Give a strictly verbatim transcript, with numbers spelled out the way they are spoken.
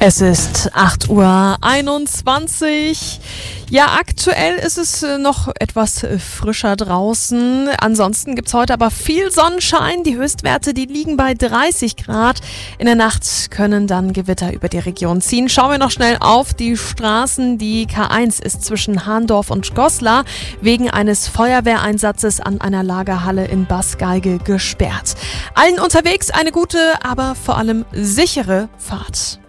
Es ist acht Uhr einundzwanzig. Ja, aktuell ist es noch etwas frischer draußen. Ansonsten gibt es heute aber viel Sonnenschein. Die Höchstwerte, die liegen bei dreißig Grad. In der Nacht können dann Gewitter über die Region ziehen. Schauen wir noch schnell auf die Straßen. Die K eins ist zwischen Hahndorf und Goslar wegen eines Feuerwehreinsatzes an einer Lagerhalle in Baßgeige gesperrt. Allen unterwegs eine gute, aber vor allem sichere Fahrt.